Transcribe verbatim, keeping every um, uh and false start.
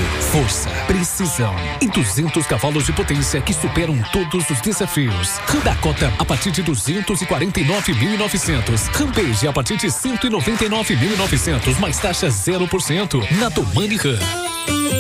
força, precisão e duzentos cavalos de potência que superam todos os desafios. Ram Dakota a partir de duzentos e quarenta e nove mil e novecentos. Rampage a partir de cento e noventa e nove mil e novecentos, mais taxa zero por cento. Na Domani Ram.